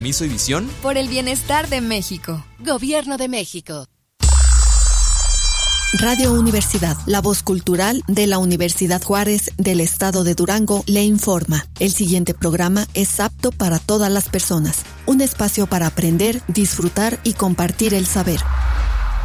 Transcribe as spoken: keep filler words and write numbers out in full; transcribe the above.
Compromiso y visión por el bienestar de México. Gobierno de México. Radio Universidad, la voz cultural de la Universidad Juárez del Estado de Durango, le informa. El siguiente programa es apto para todas las personas. Un espacio para aprender, disfrutar y compartir el saber.